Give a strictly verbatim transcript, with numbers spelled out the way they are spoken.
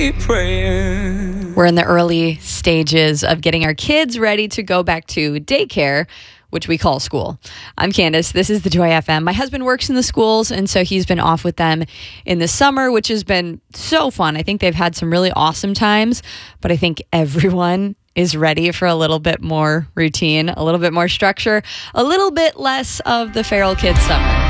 We're in the early stages of getting our kids ready to go back to daycare, which we call school. I'm Candace. This is the Joy F M. My husband works in the schools, and so he's been off with them in the summer, which has been so fun. I think they've had some really awesome times, but I think everyone is ready for a little bit more routine, a little bit more structure, a little bit less of the feral kid summer.